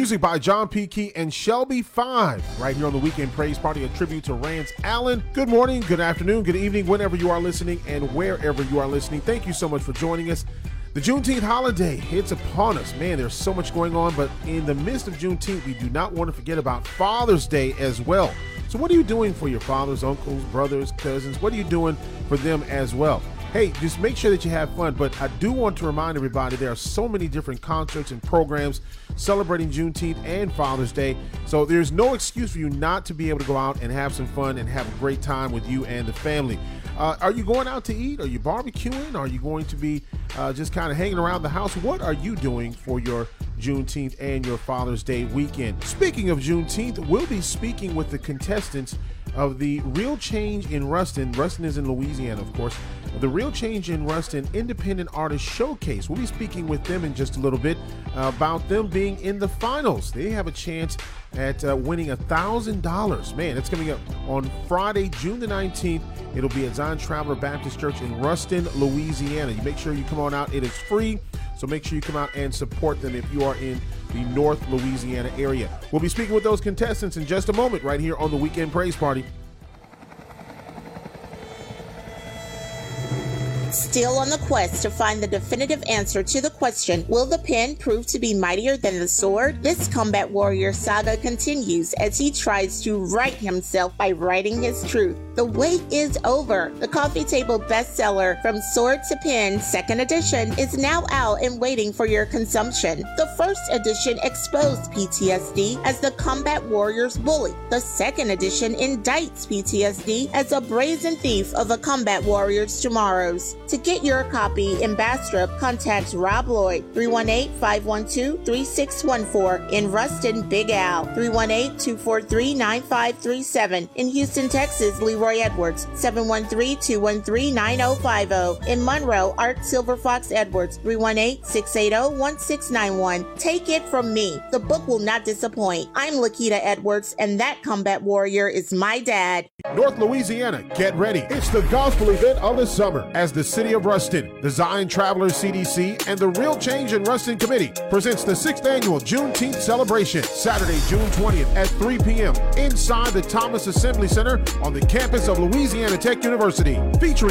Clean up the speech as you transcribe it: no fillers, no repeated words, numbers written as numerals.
Music by John P. Key and Shelby 5 right here on the Weekend Praise Party, a tribute to Rance Allen. Good morning, good afternoon, good evening, whenever you are listening and wherever you are listening. Thank you so much for joining us. The Juneteenth holiday, it's upon us. Man, there's so much going on, but in the midst of Juneteenth, we do not want to forget about Father's Day as well. So what are you doing for your fathers, uncles, brothers, cousins? What are you doing for them as well? Hey, just make sure that you have fun, but I do want to remind everybody there are so many different concerts and programs celebrating Juneteenth and Father's Day, so there's no excuse for you not to be able to go out and have some fun and have a great time with you and the family. Are you going out to eat? Are you barbecuing? Are you going to be just kind of hanging around the house? What are you doing for your Juneteenth and your Father's Day weekend? Speaking of Juneteenth, we'll be speaking with the contestants of the Real Change in Ruston. Ruston is in Louisiana, of course. The Real Change in Ruston Independent Artist Showcase. We'll be speaking with them in just a little bit about them being in the finals. They have a chance at winning $1,000. Man, it's coming up on Friday, June the 19th. It'll be at Zion Traveler Baptist Church in Ruston, Louisiana. You make sure you come on out. It is free, so make sure you come out and support them if you are in the North Louisiana area. We'll be speaking with those contestants in just a moment right here on the Weekend Praise Party. Still on the quest to find the definitive answer to the question, will the pen prove to be mightier than the sword? This combat warrior saga continues as he tries to right himself by writing his truth. The wait is over. The coffee table bestseller From Sword to Pen, 2nd edition, is now out and waiting for your consumption. The 1st edition exposed PTSD as the combat warrior's bully. The 2nd edition indicts PTSD as a brazen thief of a combat warrior's tomorrows. To get your copy in Bastrop, contact Rob Lloyd, 318-512-3614. In Ruston, Big Al, 318-243-9537. In Houston, Texas, Leroy Edwards, 713-213-9050. In Monroe, Art Silver Fox Edwards, 318-680-1691. Take it from me, the book will not disappoint. I'm Lakita Edwards, and that combat warrior is my dad. North Louisiana, get ready. It's the gospel event of the summer as the City of Ruston, the Zion Travelers CDC, and the Real Change in Ruston Committee presents the 6th annual Juneteenth celebration, Saturday, June 20th at 3 p.m. inside the Thomas Assembly Center on the campus of Louisiana Tech University, featuring